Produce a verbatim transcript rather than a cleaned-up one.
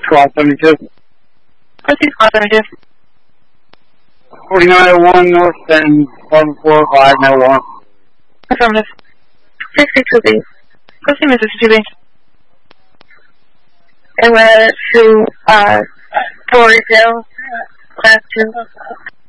Squad seventy-two. Proceed, Squad seventy-two. forty-nine oh one North and one four five oh one. Affirmative. sixty-two B. Proceed, Mister sixty-two B. It went to, uh, Tory Hill, class two.